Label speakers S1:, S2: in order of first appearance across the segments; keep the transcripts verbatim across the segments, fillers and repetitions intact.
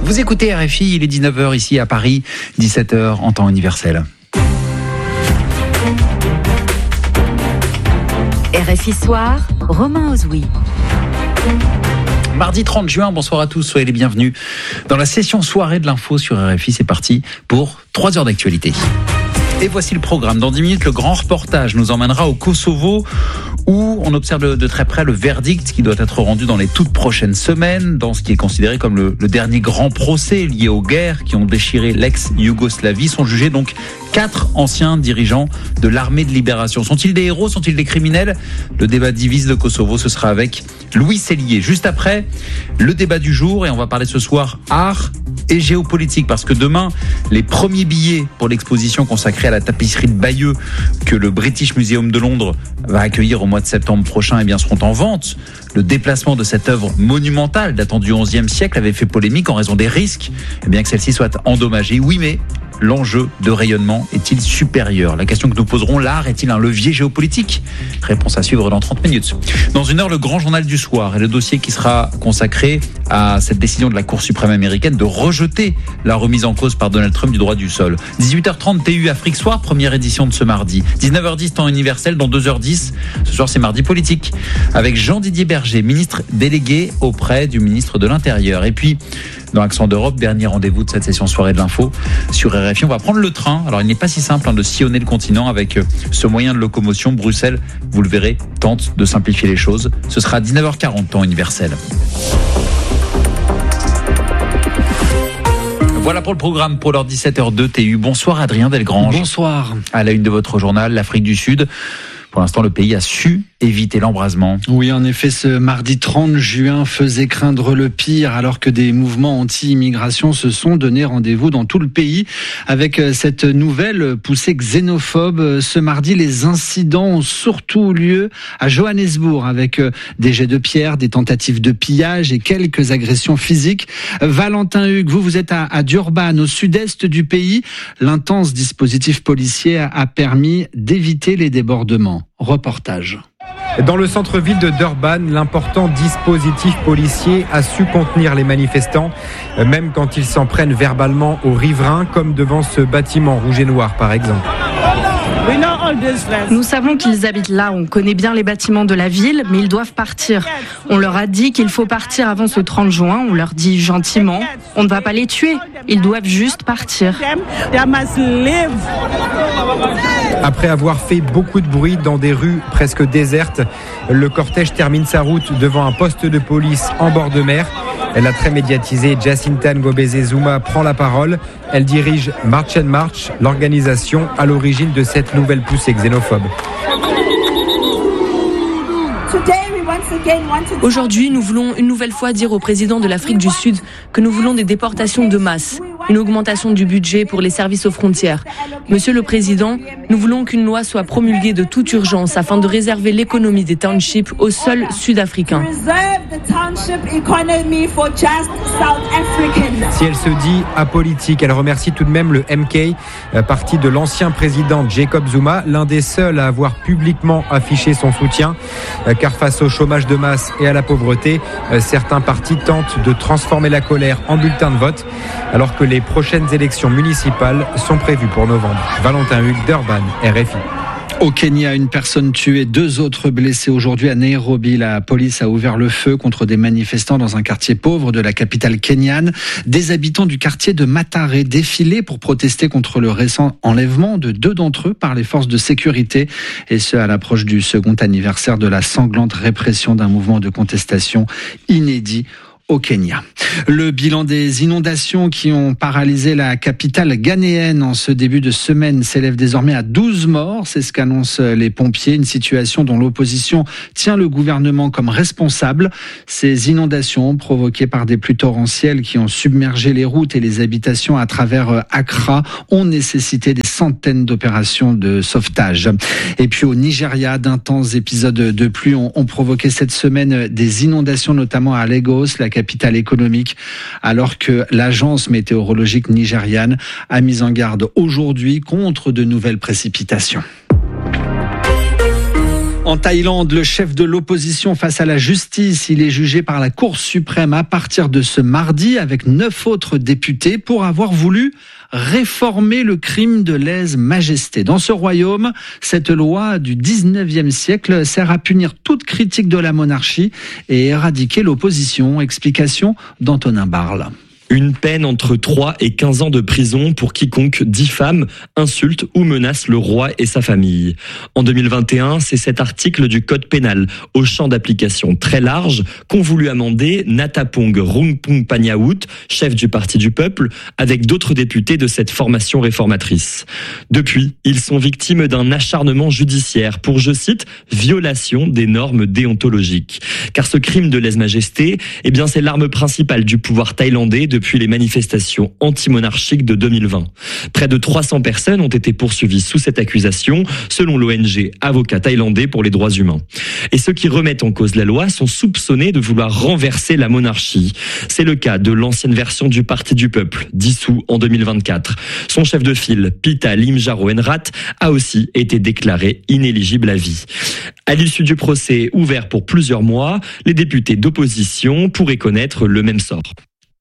S1: Vous écoutez R F I, il est dix-neuf heures ici à Paris, dix-sept heures en temps universel.
S2: R F I Soir, Romain Ozoui.
S1: Mardi trente juin, bonsoir à tous, soyez les bienvenus dans la session soirée de l'info sur R F I. C'est parti pour trois heures d'actualité. Et voici le programme. Dans dix minutes, le grand reportage nous emmènera au Kosovo où on observe de très près le verdict qui doit être rendu dans les toutes prochaines semaines dans ce qui est considéré comme le, le dernier grand procès lié aux guerres qui ont déchiré l'ex-Yougoslavie. Sont jugés donc quatre anciens dirigeants de l'armée de libération. Sont-ils des héros? Sont-ils des criminels? Le débat divise le Kosovo. Ce sera avec Louis Sellier. Juste après, le débat du jour et on va parler ce soir art et géopolitique parce que demain, les premiers billets pour l'exposition consacrée à la tapisserie de Bayeux que le British Museum de Londres va accueillir au mois de septembre prochain, eh bien, seront en vente. Le déplacement de cette œuvre monumentale datant du onzième siècle avait fait polémique en raison des risques eh bien, que celle-ci soit endommagée. Oui, mais l'enjeu de rayonnement est-il supérieur? La question que nous poserons, l'art est-il un levier géopolitique? Réponse à suivre dans trente minutes. Dans une heure, le grand journal du soir et le dossier qui sera consacré à cette décision de la Cour suprême américaine de rejeter la remise en cause par Donald Trump du droit du sol. dix-huit heures trente, T U Afrique Soir, première édition de ce mardi. dix-neuf heures dix, temps universel, dans deux heures dix. Ce soir, c'est mardi politique avec Jean-Didier Berger, ministre délégué auprès du ministre de l'Intérieur. Et puis, dans Accent d'Europe, dernier rendez-vous de cette session soirée de l'info sur R F I. On va prendre le train. Alors, il n'est pas si simple hein, de sillonner le continent avec ce moyen de locomotion. Bruxelles, vous le verrez, tente de simplifier les choses. Ce sera à dix-neuf heures quarante, temps universel. Voilà pour le programme pour l'heure dix-sept heures deux T U. Bonsoir Adrien Delgrange.
S3: Bonsoir.
S1: À la une de votre journal, l'Afrique du Sud. Pour l'instant, le pays a su éviter l'embrasement.
S3: Oui, en effet, ce mardi trente juin faisait craindre le pire alors que des mouvements anti-immigration se sont donné rendez-vous dans tout le pays. Avec cette nouvelle poussée xénophobe, ce mardi, les incidents ont surtout eu lieu à Johannesburg avec des jets de pierre, des tentatives de pillage et quelques agressions physiques. Valentin Hugues, vous, vous êtes à, à Durban, au sud-est du pays. L'intense dispositif policier a permis d'éviter les débordements. Reportage.
S4: Dans le centre-ville de Durban, l'important dispositif policier a su contenir les manifestants, même quand ils s'en prennent verbalement aux riverains, comme devant ce bâtiment rouge et noir par exemple.
S5: Nous savons qu'ils habitent là, on connaît bien les bâtiments de la ville, mais ils doivent partir. On leur a dit qu'il faut partir avant ce trente juin, on leur dit gentiment, on ne va pas les tuer, ils doivent juste partir.
S4: Après avoir fait beaucoup de bruit dans des rues presque désertes, le cortège termine sa route devant un poste de police en bord de mer. La très médiatisée Jacinta Ngobese Zuma prend la parole. Elle dirige March and March, l'organisation à l'origine de cette nouvelle poussée xénophobe.
S6: Aujourd'hui, nous voulons une nouvelle fois dire au président de l'Afrique du Sud que nous voulons des déportations de masse, une augmentation du budget pour les services aux frontières. Monsieur le Président, nous voulons qu'une loi soit promulguée de toute urgence afin de réserver l'économie des townships aux seuls Sud-Africains.
S4: Si elle se dit apolitique, elle remercie tout de même le M K, parti de l'ancien président Jacob Zuma, l'un des seuls à avoir publiquement affiché son soutien, car face au chômage de masse et à la pauvreté, certains partis tentent de transformer la colère en bulletin de vote, alors que les prochaines élections municipales sont prévues pour novembre. Valentin Hugues, Durban, R F I.
S3: Au Kenya, une personne tuée, deux autres blessés aujourd'hui à Nairobi. La police a ouvert le feu contre des manifestants dans un quartier pauvre de la capitale kenyane. Des habitants du quartier de Mathare défilaient pour protester contre le récent enlèvement de deux d'entre eux par les forces de sécurité. Et ce, à l'approche du second anniversaire de la sanglante répression d'un mouvement de contestation inédit au Kenya. Le bilan des inondations qui ont paralysé la capitale ghanéenne en ce début de semaine s'élève désormais à douze morts. C'est ce qu'annoncent les pompiers. Une situation dont l'opposition tient le gouvernement comme responsable. Ces inondations provoquées par des pluies torrentielles qui ont submergé les routes et les habitations à travers Accra ont nécessité des centaines d'opérations de sauvetage. Et puis au Nigeria, d'intenses épisodes de pluie ont, ont provoqué cette semaine des inondations, notamment à Lagos, la capitale économique, alors que l'agence météorologique nigériane a mis en garde aujourd'hui contre de nouvelles précipitations. En Thaïlande, le chef de l'opposition face à la justice, il est jugé par la Cour suprême à partir de ce mardi avec neuf autres députés pour avoir voulu réformer le crime de lèse-majesté. Dans ce royaume, cette loi du dix-neuvième siècle sert à punir toute critique de la monarchie et éradiquer l'opposition. Explication d'Antonin Barle.
S7: Une peine entre trois et quinze ans de prison pour quiconque diffame, insulte ou menace le roi et sa famille. En deux mille vingt et un, c'est cet article du code pénal, au champ d'application très large, qu'ont voulu amender Natapong Rungpung-Panyaut, chef du Parti du Peuple, avec d'autres députés de cette formation réformatrice. Depuis, ils sont victimes d'un acharnement judiciaire pour, je cite, violation des normes déontologiques. Car ce crime de lèse-majesté, eh bien, c'est l'arme principale du pouvoir thaïlandais de depuis les manifestations anti-monarchiques de deux mille vingt. Près de trois cents personnes ont été poursuivies sous cette accusation, selon l'O N G Avocats thaïlandais pour les droits humains. Et ceux qui remettent en cause la loi sont soupçonnés de vouloir renverser la monarchie. C'est le cas de l'ancienne version du Parti du Peuple, dissous en deux mille vingt-quatre. Son chef de file, Pita Limjaroenrat, a aussi été déclaré inéligible à vie. À l'issue du procès ouvert pour plusieurs mois, les députés d'opposition pourraient connaître le même sort.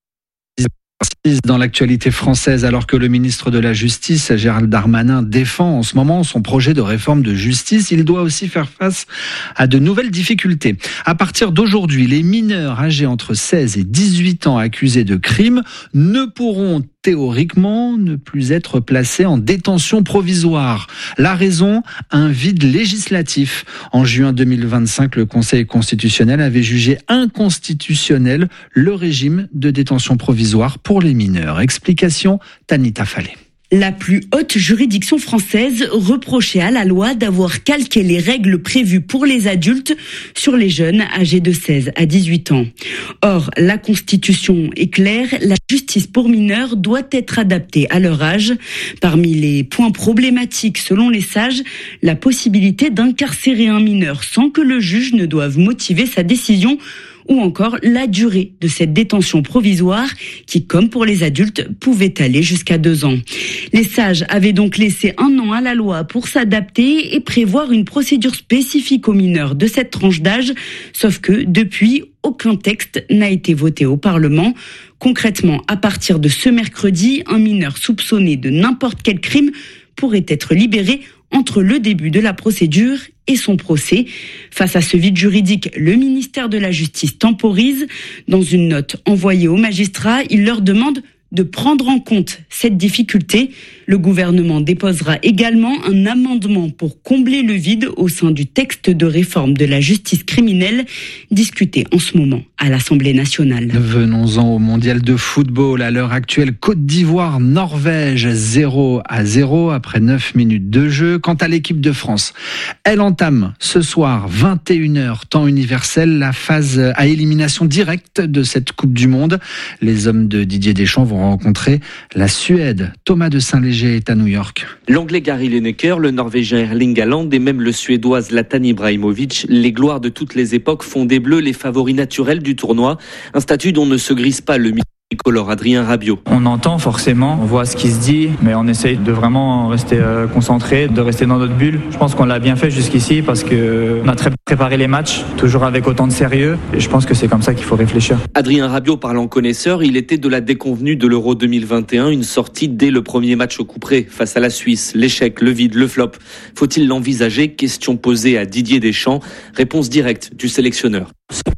S3: Dans l'actualité française, alors que le ministre de la Justice, Gérald Darmanin, défend en ce moment son projet de réforme de justice, il doit aussi faire face à de nouvelles difficultés. À partir d'aujourd'hui, les mineurs âgés entre seize et dix-huit ans accusés de crimes ne pourront théoriquement ne plus être placés en détention provisoire. La raison, un vide législatif. En juin deux mille vingt-cinq, le Conseil constitutionnel avait jugé inconstitutionnel le régime de détention provisoire pour les mineurs. Explication, Tanita Fallet.
S8: La plus haute juridiction française reprochait à la loi d'avoir calqué les règles prévues pour les adultes sur les jeunes âgés de seize à dix-huit ans. Or, la Constitution est claire, la justice pour mineurs doit être adaptée à leur âge. Parmi les points problématiques, selon les sages, la possibilité d'incarcérer un mineur sans que le juge ne doive motiver sa décision, ou encore la durée de cette détention provisoire qui, comme pour les adultes, pouvait aller jusqu'à deux ans. Les sages avaient donc laissé un an à la loi pour s'adapter et prévoir une procédure spécifique aux mineurs de cette tranche d'âge, sauf que depuis, aucun texte n'a été voté au Parlement. Concrètement, à partir de ce mercredi, un mineur soupçonné de n'importe quel crime pourrait être libéré entre le début de la procédure et son procès. Face à ce vide juridique, le ministère de la Justice temporise. Dans une note envoyée aux magistrats, il leur demande de prendre en compte cette difficulté. Le gouvernement déposera également un amendement pour combler le vide au sein du texte de réforme de la justice criminelle discuté en ce moment à l'Assemblée nationale.
S3: Venons-en au mondial de football. À l'heure actuelle, Côte d'Ivoire, Norvège, zéro à zéro après neuf minutes de jeu. Quant à l'équipe de France, elle entame ce soir, vingt et une heures, temps universel, la phase à élimination directe de cette Coupe du Monde. Les hommes de Didier Deschamps vont rencontrer la Suède. Thomas de Saint-Léger est à New York.
S9: L'Anglais Gary Lineker, le Norvégien Erling Haaland et même le Suédois Zlatan Ibrahimovic, les gloires de toutes les époques, font des Bleus les favoris naturels du tournoi. Un statut dont ne se grise pas le tricolore Adrien Rabiot.
S10: On entend forcément, on voit ce qui se dit, mais on essaye de vraiment rester concentré, de rester dans notre bulle. Je pense qu'on l'a bien fait jusqu'ici parce qu'on a très préparé les matchs, toujours avec autant de sérieux, et je pense que c'est comme ça qu'il faut réfléchir.
S9: Adrien Rabiot, parlant connaisseur, il était de la déconvenue de l'Euro deux mille vingt et un, une sortie dès le premier match au couperet face à la Suisse. L'échec, le vide, le flop. Faut-il l'envisager? Question posée à Didier Deschamps. Réponse directe du sélectionneur.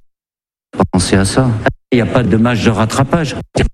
S11: Pensez à ça. Il n'y a pas de match de rattrapage.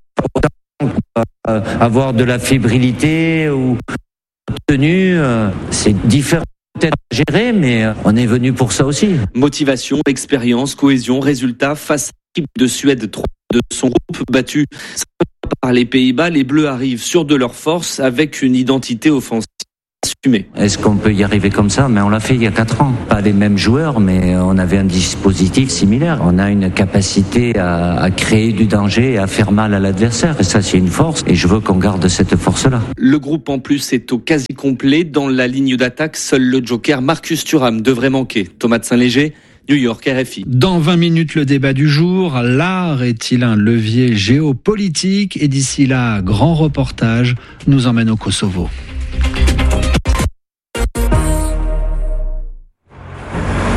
S11: Avoir de la fébrilité ou tenue, c'est différent peut-être à gérer, mais on est venu pour ça aussi.
S9: Motivation, expérience, cohésion, résultat face à l'équipe de Suède trois de son groupe battu par les Pays-Bas. Les Bleus arrivent sûrs de leur force avec une identité offensive.
S11: Est-ce qu'on peut y arriver comme ça? Mais on l'a fait il y a quatre ans. Pas les mêmes joueurs, mais on avait un dispositif similaire. On a une capacité à, à créer du danger et à faire mal à l'adversaire. Et ça, c'est une force. Et je veux qu'on garde cette force-là.
S9: Le groupe, en plus, est au quasi complet. Dans la ligne d'attaque, seul le joker Marcus Thuram devrait manquer. Thomas de Saint-Léger, New York, R F I.
S3: Dans vingt minutes, le débat du jour. L'art est-il un levier géopolitique? Et d'ici là, grand reportage nous emmène au Kosovo.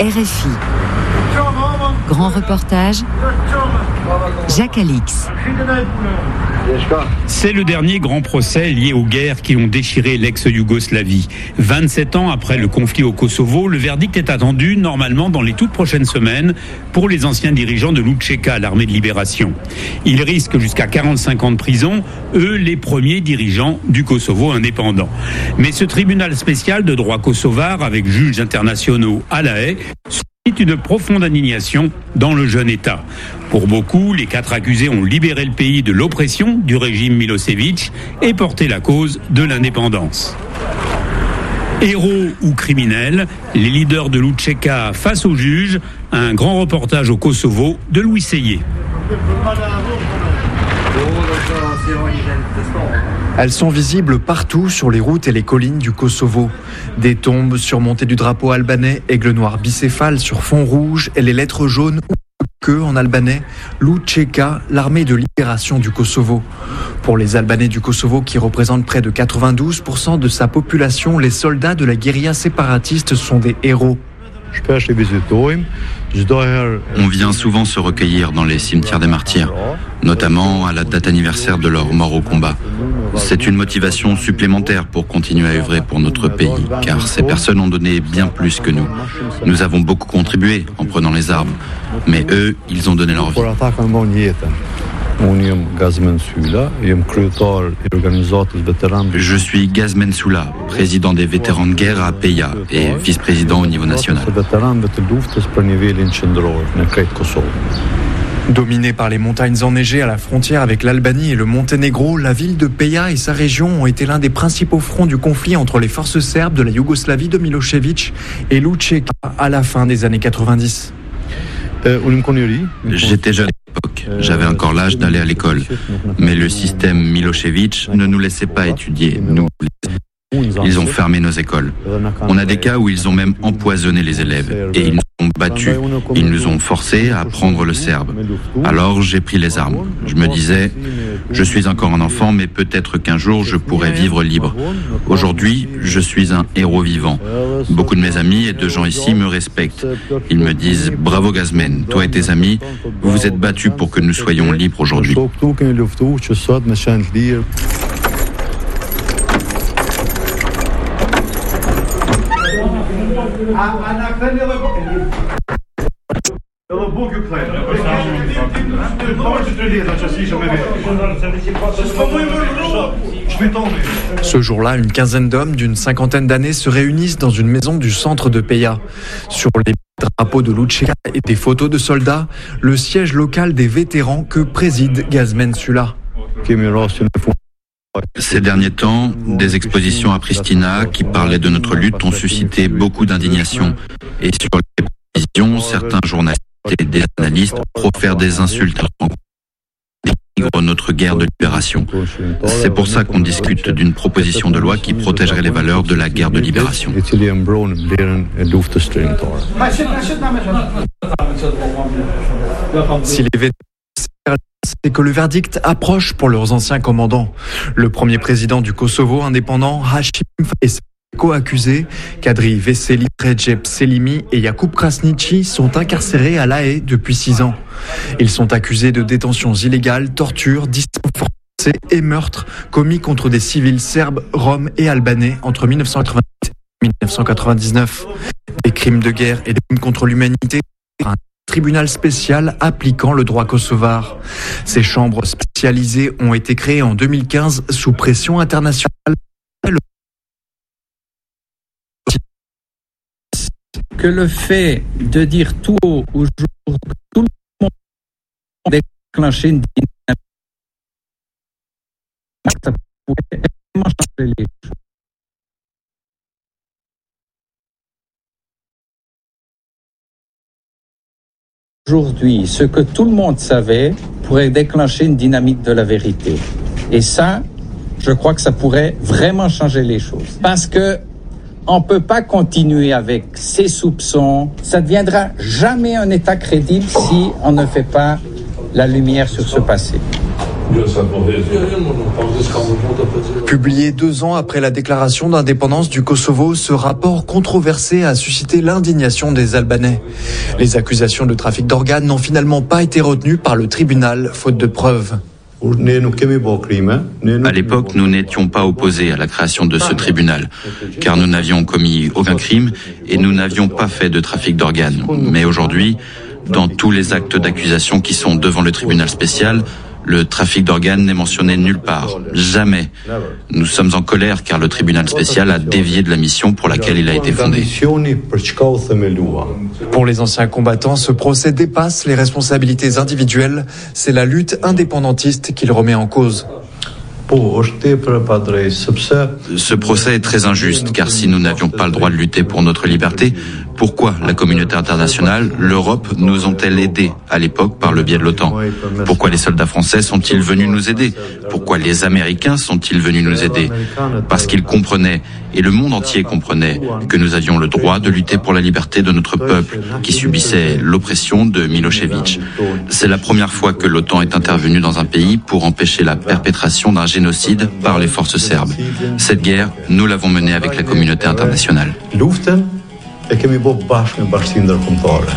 S2: R F I. Grand reportage, Jacques Alix.
S12: C'est le dernier grand procès lié aux guerres qui ont déchiré l'ex-Yougoslavie. vingt-sept ans après le conflit au Kosovo, le verdict est attendu normalement dans les toutes prochaines semaines pour les anciens dirigeants de l'U C K, l'armée de libération. Ils risquent jusqu'à quarante-cinq ans de prison, eux les premiers dirigeants du Kosovo indépendant. Mais ce tribunal spécial de droit kosovar avec juges internationaux à La Haye suscite une profonde indignation dans le jeune État. Pour beaucoup, les quatre accusés ont libéré le pays de l'oppression du régime Milosevic et porté la cause de l'indépendance. Héros ou criminels, les leaders de l'U C K face aux juges, un grand reportage au Kosovo de Louis Seyé.
S13: Elles sont visibles partout sur les routes et les collines du Kosovo. Des tombes surmontées du drapeau albanais, aigle noir bicéphale sur fond rouge et les lettres jaunes ou que en albanais, l'U C K, l'armée de libération du Kosovo. Pour les Albanais du Kosovo qui représentent près de quatre-vingt-douze pour cent de sa population, les soldats de la guérilla séparatiste sont des héros.
S14: On vient souvent se recueillir dans les cimetières des martyrs, notamment à la date anniversaire de leur mort au combat. C'est une motivation supplémentaire pour continuer à œuvrer pour notre pays, car ces personnes ont donné bien plus que nous. Nous avons beaucoup contribué en prenant les armes, mais eux, ils ont donné leur vie. Je suis Gazmen Soula, président des vétérans de guerre à Peja et vice-président au niveau national.
S13: Dominée par les montagnes enneigées à la frontière avec l'Albanie et le Monténégro, la ville de Peja et sa région ont été l'un des principaux fronts du conflit entre les forces serbes de la Yougoslavie de Milosevic et l'U C K à la fin des années quatre-vingt-dix.
S14: J'étais jeune à l'époque, j'avais encore l'âge d'aller à l'école, mais le système Milosevic ne nous laissait pas étudier, nous. Ils ont fermé nos écoles. On a des cas où ils ont même empoisonné les élèves et ils nous ont battus. Ils nous ont forcés à apprendre le serbe. Alors j'ai pris les armes. Je me disais, je suis encore un enfant, mais peut-être qu'un jour je pourrai vivre libre. Aujourd'hui, je suis un héros vivant. Beaucoup de mes amis et de gens ici me respectent. Ils me disent, bravo Gazmen, toi et tes amis, vous vous êtes battus pour que nous soyons libres aujourd'hui.
S13: Ce jour-là, une quinzaine d'hommes d'une cinquantaine d'années se réunissent dans une maison du centre de Peja. Sur les drapeaux de l'U C K et des photos de soldats, le siège local des vétérans que préside Gazmen Soula.
S14: Ces derniers temps, des expositions à Pristina qui parlaient de notre lutte ont suscité beaucoup d'indignation. Et sur les télévisions, certains journalistes et des analystes profèrent des insultes à dénigrent notre guerre de libération. C'est pour ça qu'on discute d'une proposition de loi qui protégerait les valeurs de la guerre de libération.
S13: Si les vétérans, c'est que le verdict approche pour leurs anciens commandants. Le premier président du Kosovo indépendant, Hashim, et ses co-accusés, Kadri Veseli, Recep Selimi et Jakub Krasniqi, sont incarcérés à La Haye depuis six ans. Ils sont accusés de détentions illégales, tortures, dispersions forcées et meurtres commis contre des civils serbes, roms et albanais entre mille neuf cent quatre-vingt-dix et mille neuf cent quatre-vingt-dix-neuf. Des crimes de guerre et des crimes contre l'humanité. Un tribunal spécial appliquant le droit kosovar. Ces chambres spécialisées ont été créées en deux mille quinze sous pression internationale.
S15: Que le fait de dire tout haut aujourd'hui que tout le monde déclenché une dynamique, ça pourrait vraiment changer les choses. Aujourd'hui, ce que tout le monde savait pourrait déclencher une dynamique de la vérité. Et ça, je crois que ça pourrait vraiment changer les choses. Parce que on ne peut pas continuer avec ces soupçons. Ça ne deviendra jamais un État crédible si on ne fait pas la lumière sur ce passé.
S13: Publié deux ans après la déclaration d'indépendance du Kosovo, ce rapport controversé a suscité l'indignation des Albanais. Les accusations de trafic d'organes n'ont finalement pas été retenues par le tribunal, faute de preuves.
S14: À l'époque, nous n'étions pas opposés à la création de ce tribunal, car nous n'avions commis aucun crime et nous n'avions pas fait de trafic d'organes. Mais aujourd'hui, dans tous les actes d'accusation qui sont devant le tribunal spécial, le trafic d'organes n'est mentionné nulle part. Jamais. Nous sommes en colère car le tribunal spécial a dévié de la mission pour laquelle il a été fondé.
S13: Pour les anciens combattants, ce procès dépasse les responsabilités individuelles. C'est la lutte indépendantiste qu'il remet en cause.
S14: Ce procès est très injuste, car si nous n'avions pas le droit de lutter pour notre liberté, pourquoi la communauté internationale, l'Europe, nous ont-elles aidés à l'époque par le biais de l'OTAN? Pourquoi les soldats français sont-ils venus nous aider? Pourquoi les Américains sont-ils venus nous aider? Parce qu'ils comprenaient, et le monde entier comprenait, que nous avions le droit de lutter pour la liberté de notre peuple, qui subissait l'oppression de Milošević. C'est la première fois que l'OTAN est intervenue dans un pays pour empêcher la perpétration d'un génocide par les forces serbes. Cette guerre, nous l'avons menée avec la communauté internationale.